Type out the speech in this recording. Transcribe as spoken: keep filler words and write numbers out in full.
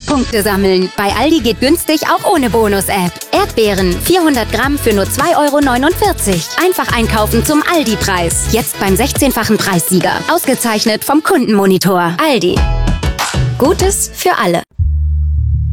Punkte sammeln. Bei Aldi geht günstig auch ohne Bonus-App. Erdbeeren vierhundert Gramm für nur zwei Euro neunundvierzig. Einfach einkaufen zum Aldi-Preis. Jetzt beim sechzehnfachen Preissieger. Ausgezeichnet vom Kundenmonitor. Aldi. Gutes für alle.